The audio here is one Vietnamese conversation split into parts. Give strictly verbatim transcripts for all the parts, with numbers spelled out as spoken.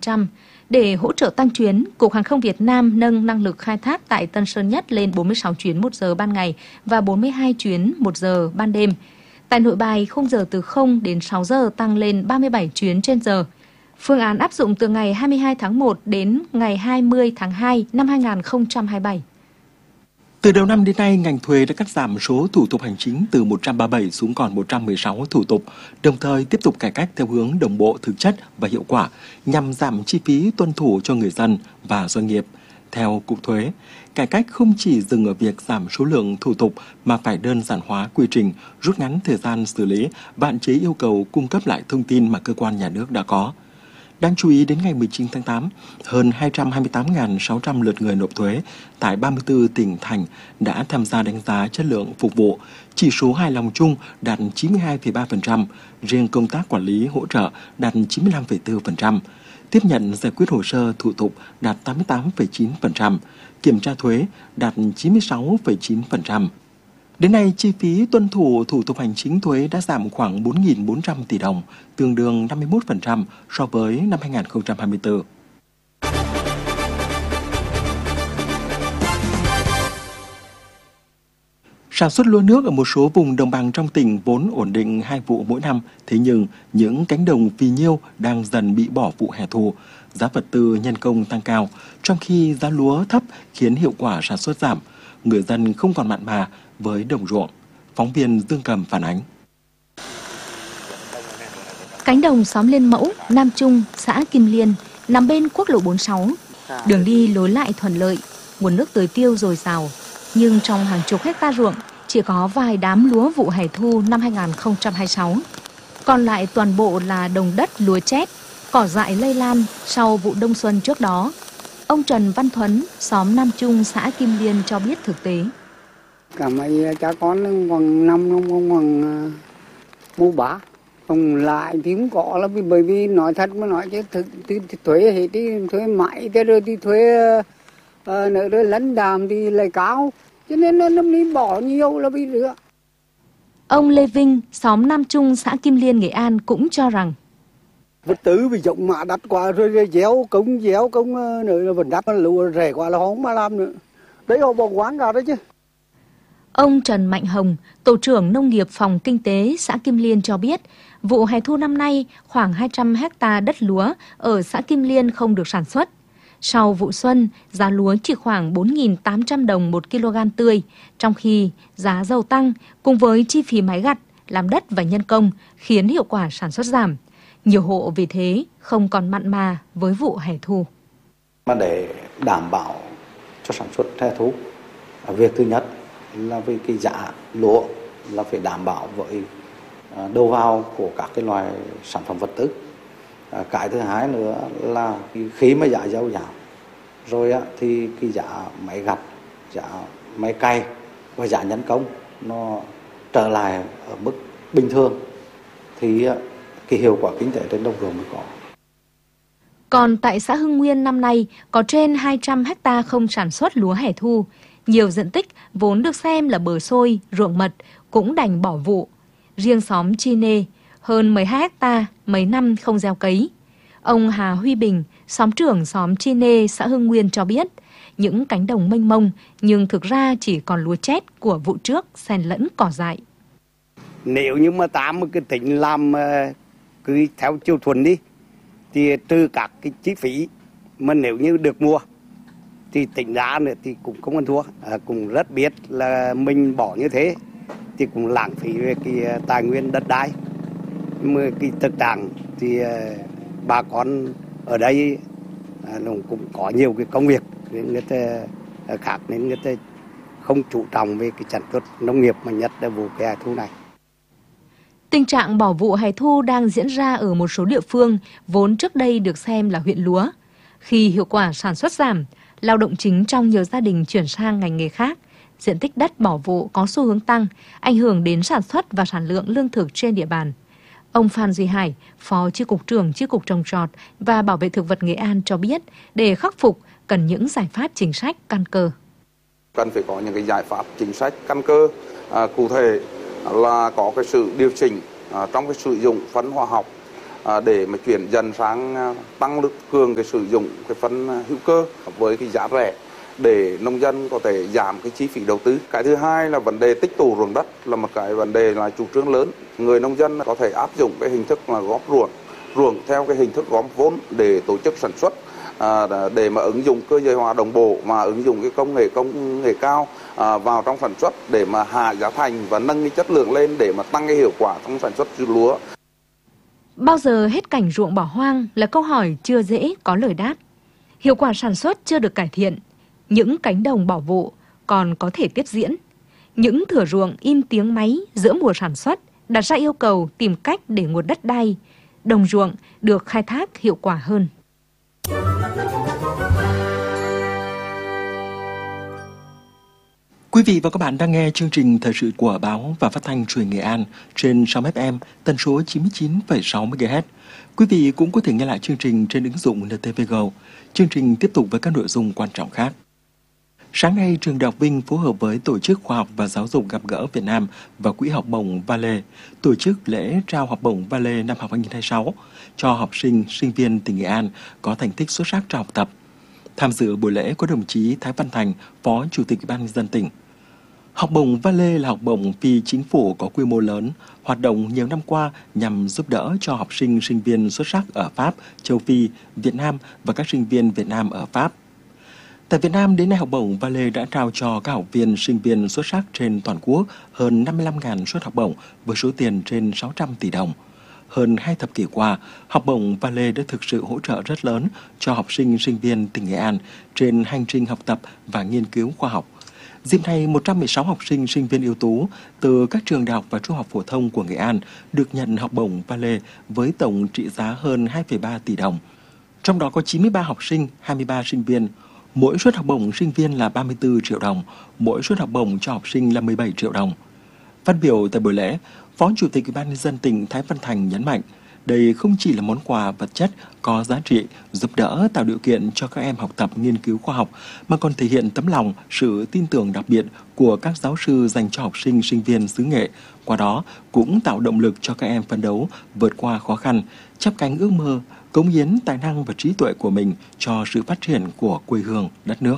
trăm. Để hỗ trợ tăng chuyến, Cục Hàng không Việt Nam nâng năng lực khai thác tại Tân Sơn Nhất lên bốn mươi sáu chuyến một giờ ban ngày và bốn mươi hai chuyến một giờ ban đêm. Tại Nội Bài, khung giờ từ không đến sáu giờ tăng lên ba mươi bảy chuyến trên giờ. Phương án áp dụng từ ngày hai mươi hai tháng một đến ngày hai mươi tháng hai năm hai nghìn không trăm hai mươi bảy. Từ đầu năm đến nay, ngành thuế đã cắt giảm số thủ tục hành chính từ một trăm ba mươi bảy xuống còn một trăm mười sáu thủ tục, đồng thời tiếp tục cải cách theo hướng đồng bộ, thực chất và hiệu quả nhằm giảm chi phí tuân thủ cho người dân và doanh nghiệp. Theo Cục Thuế, cải cách không chỉ dừng ở việc giảm số lượng thủ tục mà phải đơn giản hóa quy trình, rút ngắn thời gian xử lý và hạn chế yêu cầu cung cấp lại thông tin mà cơ quan nhà nước đã có. Đáng chú ý đến ngày mười chín tháng tám, hơn hai trăm hai mươi tám nghìn sáu trăm lượt người nộp thuế tại ba mươi tư tỉnh thành đã tham gia đánh giá chất lượng phục vụ. Chỉ số hài lòng chung đạt chín mươi hai phẩy ba phần trăm, riêng công tác quản lý hỗ trợ đạt chín mươi lăm phẩy bốn phần trăm, tiếp nhận giải quyết hồ sơ thủ tục đạt tám mươi tám phẩy chín phần trăm, kiểm tra thuế đạt chín mươi sáu phẩy chín phần trăm. Đến nay, chi phí tuân thủ thủ tục hành chính thuế đã giảm khoảng bốn nghìn bốn trăm tỷ đồng, tương đương năm mươi mốt phần trăm so với năm hai nghìn không trăm hai mươi tư. Sản xuất lúa nước ở một số vùng đồng bằng trong tỉnh vốn ổn định hai vụ mỗi năm, thế nhưng những cánh đồng phì nhiêu đang dần bị bỏ vụ hè thu. Giá vật tư nhân công tăng cao, trong khi giá lúa thấp khiến hiệu quả sản xuất giảm. Người dân không còn mặn mà với đồng ruộng. Phóng viên Dương Cầm phản ánh. Cánh đồng xóm Liên Mẫu, Nam Trung, xã Kim Liên nằm bên quốc lộ bốn mươi sáu. Đường đi lối lại thuận lợi, nguồn nước tưới tiêu dồi dào. Nhưng trong hàng chục hecta ruộng chỉ có vài đám lúa vụ hè thu năm hai nghìn không trăm hai mươi sáu. Còn lại toàn bộ là đồng đất lúa chét, cỏ dại lây lan sau vụ đông xuân trước đó. Ông Trần Văn Thuấn, xóm Nam Trung, xã Kim Liên cho biết thực tế. Cả mấy cha con còn năm không không còn mua bá, không lại thì cũng có là bởi vì nói thật mà nói chứ thực thì, thì thuế thì, thì thuế mãi thế rồi thì thuế uh, nữa rồi lấn đàm thì lại cao, cho nên nó đi bỏ nhiều là bị rửa. Ông Lê Vinh, xóm Nam Trung, xã Kim Liên, Nghệ An cũng cho rằng vật tư bị rộng mà đắt quá rồi, rồi déo công déo công nữa là vẫn đắt, lúa rẻ quá là không mà làm nữa. Đấy họ bỏ quán cả đấy chứ. Ông Trần Mạnh Hồng, tổ trưởng nông nghiệp phòng kinh tế xã Kim Liên cho biết, vụ hè thu năm nay khoảng hai trăm hecta đất lúa ở xã Kim Liên không được sản xuất. Sau vụ xuân, giá lúa chỉ khoảng bốn nghìn tám trăm đồng một kg tươi, trong khi giá dầu tăng cùng với chi phí máy gặt, làm đất và nhân công khiến hiệu quả sản xuất giảm. Nhiều hộ vì thế không còn mặn mà với vụ hè thu. Mà để đảm bảo cho sản xuất hè thu, việc thứ nhất là về cái giá lúa là phải đảm bảo với đầu vào của các cái loài sản phẩm vật tư. Cái thứ hai nữa là khi mà giá dầu giảm rồi thì cái giá máy gặt, giá máy cày và giá nhân công nó trở lại ở mức bình thường thì cái hiệu quả kinh tế trên đồng ruộng mới có. Còn tại xã Hưng Nguyên năm nay có trên hai trăm hecta không sản xuất lúa hè thu. Nhiều diện tích vốn được xem là bờ xôi, ruộng mật cũng đành bỏ vụ. Riêng xóm Chi Nê, hơn mười hai hecta mấy năm không gieo cấy. Ông Hà Huy Bình, xóm trưởng xóm Chi Nê, xã Hưng Nguyên cho biết, những cánh đồng mênh mông nhưng thực ra chỉ còn lúa chét của vụ trước xen lẫn cỏ dại. Nếu như mà ta một cái tỉnh làm cứ theo chiều thuần đi, thì trừ các cái chi phí mà nếu như được mua thì tỉnh ra nữa thì cũng không ăn thua, à, cũng rất biết là mình bỏ như thế thì cũng lãng phí về cái tài nguyên đất đai. Nhưng mà cái thực trạng thì uh, bà con ở đây uh, cũng có nhiều cái công việc nên người ta uh, khác nên người ta không chú trọng về cái sản xuất nông nghiệp mà nhất là vụ hè thu này. Tình trạng bỏ vụ hè thu đang diễn ra ở một số địa phương vốn trước đây được xem là huyện lúa. Khi hiệu quả sản xuất giảm, lao động chính trong nhiều gia đình chuyển sang ngành nghề khác, diện tích đất bỏ vụ có xu hướng tăng, ảnh hưởng đến sản xuất và sản lượng lương thực trên địa bàn. Ông Phan Duy Hải, Phó Chi cục trưởng Chi cục Trồng trọt và Bảo vệ thực vật Nghệ An cho biết, để khắc phục cần những giải pháp chính sách căn cơ. Cần phải có những cái giải pháp chính sách căn cơ, à, cụ thể là có cái sự điều chỉnh à, trong cái sử dụng phân hóa học, để mà chuyển dần sang tăng lực cường cái sử dụng cái phân hữu cơ với cái giá rẻ để nông dân có thể giảm cái chi phí đầu tư. Cái thứ hai là vấn đề tích tụ ruộng đất là một cái vấn đề là chủ trương lớn. Người nông dân có thể áp dụng cái hình thức là góp ruộng, ruộng theo cái hình thức góp vốn để tổ chức sản xuất, à, để mà ứng dụng cơ giới hóa đồng bộ mà ứng dụng cái công nghệ công nghệ cao à, vào trong sản xuất để mà hạ giá thành và nâng cái chất lượng lên để mà tăng cái hiệu quả trong sản xuất lúa. Bao giờ hết cảnh ruộng bỏ hoang là câu hỏi chưa dễ có lời đáp. Hiệu quả sản xuất chưa được cải thiện, những cánh đồng bỏ vụ còn có thể tiếp diễn. Những thửa ruộng im tiếng máy giữa mùa sản xuất đặt ra yêu cầu tìm cách để nguồn đất đai, đồng ruộng được khai thác hiệu quả hơn. Quý vị và các bạn đang nghe chương trình thời sự của Báo và Phát thanh Truyền Nghệ An trên sáu ép em tần số chín mươi chín phẩy sáu mê ga héc. Quý vị cũng có thể nghe lại chương trình trên ứng dụng en tê vê Go. Chương trình tiếp tục với các nội dung quan trọng khác. Sáng nay, trường Đại học Vinh phối hợp với Tổ chức Khoa học và Giáo dục Gặp gỡ Việt Nam và Quỹ học bổng Vale tổ chức lễ trao học bổng Vale năm học hai nghìn không trăm hai mươi sáu cho học sinh, sinh viên tỉnh Nghệ An có thành tích xuất sắc trong học tập. Tham dự buổi lễ có đồng chí Thái Văn Thành, Phó Chủ tịch Ủy ban nhân dân tỉnh. Học bổng Vale là học bổng phi chính phủ có quy mô lớn, hoạt động nhiều năm qua nhằm giúp đỡ cho học sinh, sinh viên xuất sắc ở Pháp, châu Phi, Việt Nam và các sinh viên Việt Nam ở Pháp. Tại Việt Nam, đến nay học bổng Vale đã trao cho các học viên, sinh viên xuất sắc trên toàn quốc hơn năm mươi lăm nghìn suất học bổng với số tiền trên sáu trăm tỷ đồng. Hơn hai thập kỷ qua, học bổng Vale đã thực sự hỗ trợ rất lớn cho học sinh, sinh viên tỉnh Nghệ An trên hành trình học tập và nghiên cứu khoa học. Dịp này, một trăm mười sáu học sinh, sinh viên ưu tú từ các trường đại học và trung học phổ thông của Nghệ An được nhận học bổng Vale với tổng trị giá hơn hai phẩy ba tỷ đồng. Trong đó có chín mươi ba học sinh, hai mươi ba sinh viên. Mỗi suất học bổng sinh viên là ba mươi tư triệu đồng, mỗi suất học bổng cho học sinh là mười bảy triệu đồng. Phát biểu tại buổi lễ, Phó Chủ tịch Ủy ban nhân dân tỉnh Thái Văn Thành nhấn mạnh, đây không chỉ là món quà vật chất có giá trị giúp đỡ tạo điều kiện cho các em học tập nghiên cứu khoa học, mà còn thể hiện tấm lòng, sự tin tưởng đặc biệt của các giáo sư dành cho học sinh, sinh viên xứ Nghệ. Qua đó cũng tạo động lực cho các em phấn đấu, vượt qua khó khăn, chắp cánh ước mơ, cống hiến tài năng và trí tuệ của mình cho sự phát triển của quê hương, đất nước.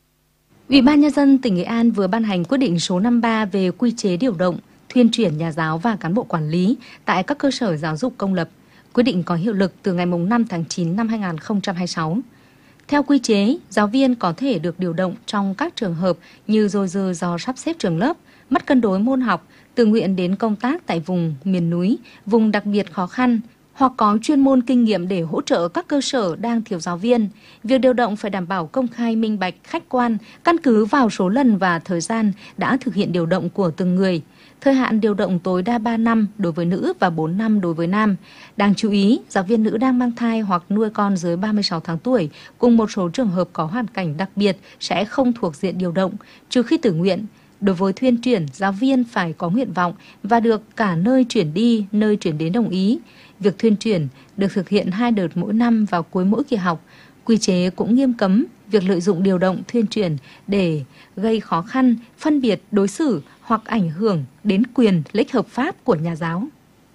Ủy ban nhân dân tỉnh Nghệ An vừa ban hành quyết định số năm mươi ba về quy chế điều động, thuyên chuyển nhà giáo và cán bộ quản lý tại các cơ sở giáo dục công lập. Quyết định có hiệu lực từ ngày năm tháng chín năm hai nghìn không trăm hai mươi sáu. Theo quy chế, giáo viên có thể được điều động trong các trường hợp như dôi dư do sắp xếp trường lớp, mất cân đối môn học, tự nguyện đến công tác tại vùng miền núi, vùng đặc biệt khó khăn, hoặc có chuyên môn kinh nghiệm để hỗ trợ các cơ sở đang thiếu giáo viên. Việc điều động phải đảm bảo công khai, minh bạch, khách quan, căn cứ vào số lần và thời gian đã thực hiện điều động của từng người. Thời hạn điều động tối đa ba năm đối với nữ và bốn năm đối với nam. Đáng chú ý, giáo viên nữ đang mang thai hoặc nuôi con dưới ba mươi sáu tháng tuổi cùng một số trường hợp có hoàn cảnh đặc biệt sẽ không thuộc diện điều động, trừ khi tự nguyện. Đối với thuyên chuyển, giáo viên phải có nguyện vọng và được cả nơi chuyển đi, nơi chuyển đến đồng ý. Việc thuyên chuyển được thực hiện hai đợt mỗi năm vào cuối mỗi kỳ học. Quy chế cũng nghiêm cấm việc lợi dụng điều động thuyên chuyển để gây khó khăn, phân biệt, đối xử hoặc ảnh hưởng đến quyền lợi ích hợp pháp của nhà giáo.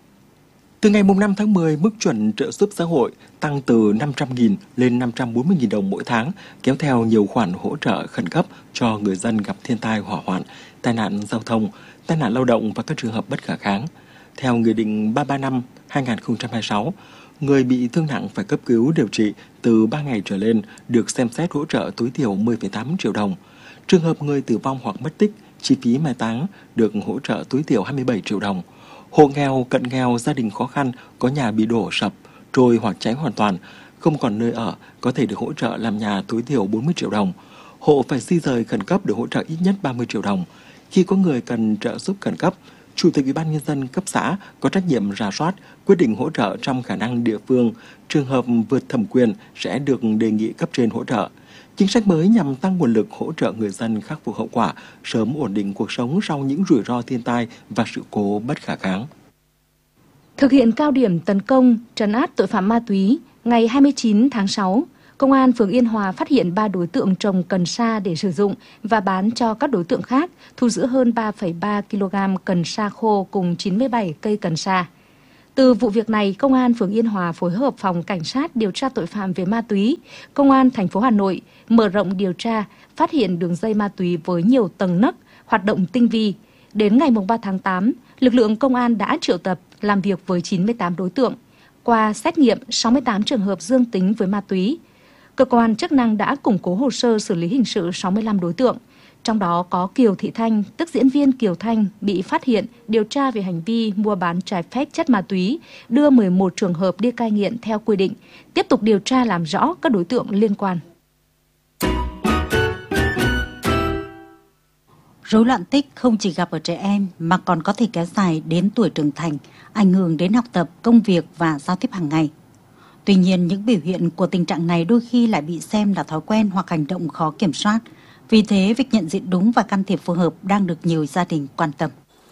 Từ ngày năm tháng mười, mức chuẩn trợ giúp xã hội tăng từ năm trăm nghìn lên năm trăm bốn mươi nghìn đồng mỗi tháng, kéo theo nhiều khoản hỗ trợ khẩn cấp cho người dân gặp thiên tai hỏa hoạn, tai nạn giao thông, tai nạn lao động và các trường hợp bất khả kháng. Theo Nghị định ba mươi ba năm hai nghìn không trăm hai mươi sáu, người bị thương nặng phải cấp cứu điều trị từ ba ngày trở lên được xem xét hỗ trợ tối thiểu mười phẩy tám triệu đồng. Trường hợp người tử vong hoặc mất tích, chi phí mai táng được hỗ trợ tối thiểu hai mươi bảy triệu đồng. Hộ nghèo, cận nghèo, gia đình khó khăn có nhà bị đổ sập, trôi hoặc cháy hoàn toàn, không còn nơi ở có thể được hỗ trợ làm nhà tối thiểu bốn mươi triệu đồng. Hộ phải di rời khẩn cấp được hỗ trợ ít nhất ba mươi triệu đồng. Khi có người cần trợ giúp khẩn cấp, Chủ tịch Ủy ban nhân dân cấp xã có trách nhiệm rà soát, quyết định hỗ trợ trong khả năng địa phương. Trường hợp vượt thẩm quyền sẽ được đề nghị cấp trên hỗ trợ. Chính sách mới nhằm tăng nguồn lực hỗ trợ người dân khắc phục hậu quả, sớm ổn định cuộc sống sau những rủi ro thiên tai và sự cố bất khả kháng. Thực hiện cao điểm tấn công, trấn áp tội phạm ma túy, ngày hai mươi chín tháng sáu, Công an phường Yên Hòa phát hiện ba đối tượng trồng cần sa để sử dụng và bán cho các đối tượng khác, thu giữ hơn ba phẩy ba ki lô gam cần sa khô cùng chín mươi bảy cây cần sa. Từ vụ việc này, Công an phường Yên Hòa phối hợp Phòng Cảnh sát điều tra tội phạm về ma túy, Công an thành phố Hà Nội mở rộng điều tra, phát hiện đường dây ma túy với nhiều tầng nấc, hoạt động tinh vi. Đến ngày ba tháng tám, lực lượng công an đã triệu tập làm việc với chín mươi tám đối tượng. Qua xét nghiệm, sáu mươi tám trường hợp dương tính với ma túy. Cơ quan chức năng đã củng cố hồ sơ xử lý hình sự sáu mươi lăm đối tượng. Trong đó có Kiều Thị Thanh, tức diễn viên Kiều Thanh, bị phát hiện điều tra về hành vi mua bán trái phép chất ma túy, đưa mười một trường hợp đi cai nghiện theo quy định, tiếp tục điều tra làm rõ các đối tượng liên quan. Rối loạn tích không chỉ gặp ở trẻ em mà còn có thể kéo dài đến tuổi trưởng thành, ảnh hưởng đến học tập, công việc và giao tiếp hàng ngày. Tuy nhiên, những biểu hiện của tình trạng này đôi khi lại bị xem là thói quen hoặc hành động khó kiểm soát. Vì thế, việc nhận diện đúng và can thiệp phù hợp đang được nhiều gia đình quan tâm.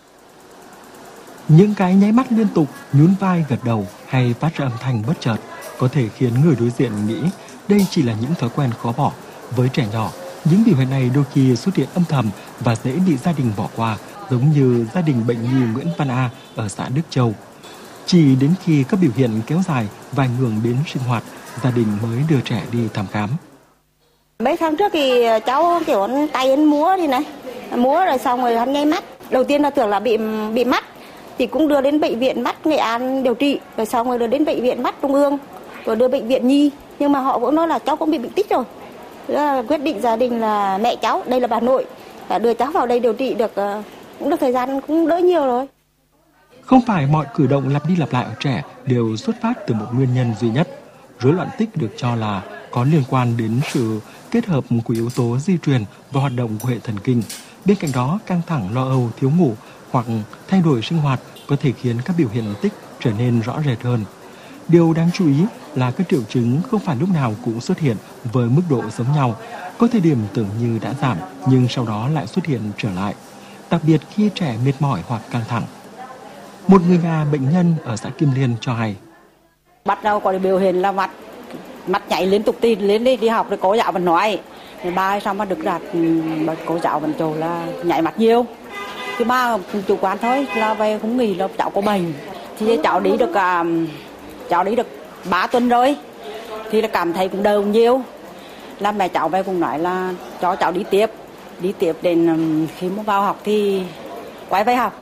Những cái nháy mắt liên tục, nhún vai gật đầu hay phát ra âm thanh bất chợt có thể khiến người đối diện nghĩ đây chỉ là những thói quen khó bỏ. Với trẻ nhỏ, những biểu hiện này đôi khi xuất hiện âm thầm và dễ bị gia đình bỏ qua, giống như gia đình bệnh nhi Nguyễn Văn A ở xã Đức Châu. Chỉ đến khi các biểu hiện kéo dài và ảnh hưởng đến sinh hoạt, gia đình mới đưa trẻ đi thăm khám. Mấy tháng trước thì cháu kiểu tay anh múa đi này, múa rồi xong rồi hắn nháy mắt. Đầu tiên là tưởng là bị bị mắt, thì cũng đưa đến bệnh viện mắt Nghệ An điều trị, rồi xong rồi đưa đến bệnh viện mắt Trung ương, rồi đưa bệnh viện Nhi. Nhưng mà họ cũng nói là cháu cũng bị bệnh tích rồi. Là quyết định gia đình là mẹ cháu, đây là bà nội, đã đưa cháu vào đây điều trị được cũng được thời gian cũng đỡ nhiều rồi. Không phải mọi cử động lặp đi lặp lại ở trẻ đều xuất phát từ một nguyên nhân duy nhất. Rối loạn tích được cho là có liên quan đến sự kết hợp của yếu tố di truyền và hoạt động của hệ thần kinh. Bên cạnh đó, căng thẳng, lo âu, thiếu ngủ hoặc thay đổi sinh hoạt có thể khiến các biểu hiện tích trở nên rõ rệt hơn. Điều đáng chú ý là các triệu chứng không phải lúc nào cũng xuất hiện với mức độ giống nhau. Có thời điểm tưởng như đã giảm nhưng sau đó lại xuất hiện trở lại, đặc biệt khi trẻ mệt mỏi hoặc căng thẳng. Một người nhà bệnh nhân ở xã Kim Liên cho hay. Bắt đầu có biểu hiện là mặt mặt nhảy liên tục tin lên đi đi học rồi cô giáo vẫn nói ba xong mà được đạt cô giáo vẫn chỗ là nhảy mặt nhiều. Thứ ba chủ quán thôi là về cũng nghĩ là cháu có bệnh thì cháu đi được cháu đi được ba tuần rồi thì là cảm thấy cũng đau nhiều. Là mẹ cháu về cũng nói là cho cháu đi tiếp đi tiếp đến khi mà vào học thì quay về học.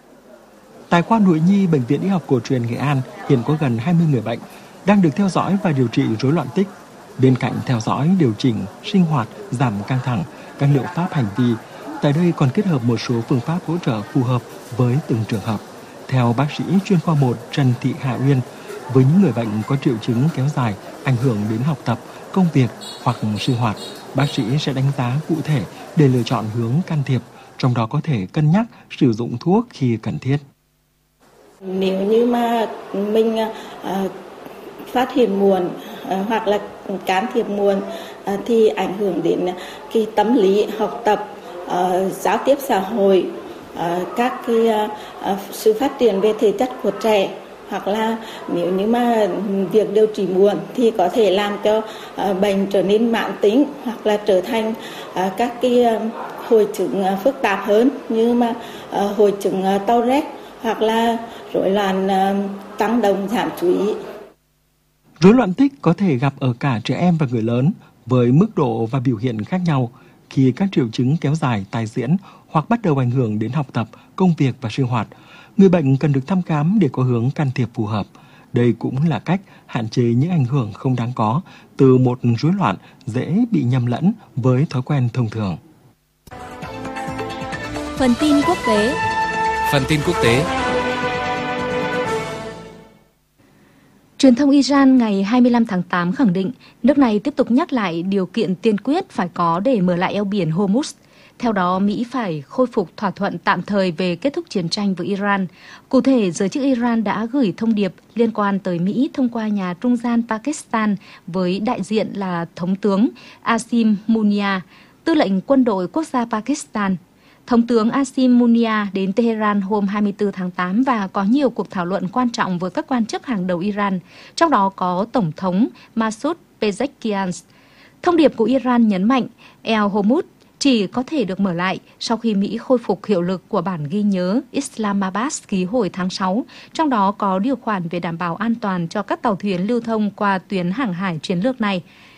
Tại khoa nội nhi Bệnh viện Y học cổ truyền Nghệ An hiện có gần hai mươi người bệnh đang được theo dõi và điều trị rối loạn tích. Bên cạnh theo dõi, điều chỉnh, sinh hoạt, giảm căng thẳng, các liệu pháp hành vi, tại đây còn kết hợp một số phương pháp hỗ trợ phù hợp với từng trường hợp. Theo bác sĩ chuyên khoa một Trần Thị Hạ Uyên, với những người bệnh có triệu chứng kéo dài, ảnh hưởng đến học tập, công việc hoặc sinh hoạt, bác sĩ sẽ đánh giá cụ thể để lựa chọn hướng can thiệp, trong đó có thể cân nhắc sử dụng thuốc khi cần thiết. Nếu như mà mình uh, phát hiện muộn uh, hoặc là can thiệp muộn uh, thì ảnh hưởng đến cái tâm lý học tập, uh, giao tiếp xã hội, uh, các cái uh, uh, sự phát triển về thể chất của trẻ, hoặc là nếu như mà việc điều trị muộn thì có thể làm cho uh, bệnh trở nên mãn tính hoặc là trở thành uh, các cái uh, hội chứng uh, phức tạp hơn như mà uh, hội chứng uh, Tourette hoặc là rối loạn uh, tăng động giảm chú ý. Rối loạn tích có thể gặp ở cả trẻ em và người lớn với mức độ và biểu hiện khác nhau. Khi các triệu chứng kéo dài, tái diễn hoặc bắt đầu ảnh hưởng đến học tập, công việc và sinh hoạt, người bệnh cần được thăm khám để có hướng can thiệp phù hợp. Đây cũng là cách hạn chế những ảnh hưởng không đáng có từ một rối loạn dễ bị nhầm lẫn với thói quen thông thường. Phần tin quốc tế. Phần tin quốc tế. Truyền thông Iran ngày hai mươi lăm tháng tám khẳng định nước này tiếp tục nhắc lại điều kiện tiên quyết phải có để mở lại eo biển Hormuz. Theo đó, Mỹ phải khôi phục thỏa thuận tạm thời về kết thúc chiến tranh với Iran. Cụ thể, giới chức Iran đã gửi thông điệp liên quan tới Mỹ thông qua nhà trung gian Pakistan với đại diện là Thống tướng Asim Munia, tư lệnh quân đội quốc gia Pakistan. Thống tướng Asim Munia đến Tehran hôm hai mươi tư tháng tám và có nhiều cuộc thảo luận quan trọng với các quan chức hàng đầu Iran, trong đó có Tổng thống Masoud Pezeshkian. Thông điệp của Iran nhấn mạnh eo Hormuz chỉ có thể được mở lại sau khi Mỹ khôi phục hiệu lực của bản ghi nhớ Islamabad ký hồi tháng sáu, trong đó có điều khoản về đảm bảo an toàn cho các tàu thuyền lưu thông qua tuyến hàng hải chiến lược này.